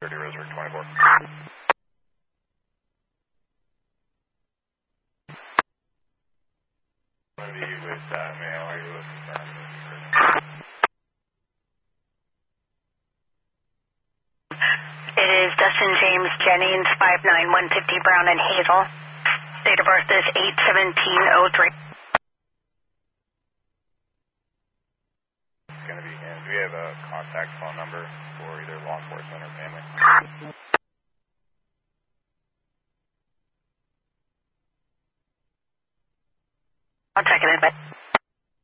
30 Roseburg 24. With male, are you confirmed? It is Dustin James Jennings, 59150 Brown and Hazel. Date of birth is 8/17/03. It's going to be him. Do we have a contact phone number for either law enforcement or family?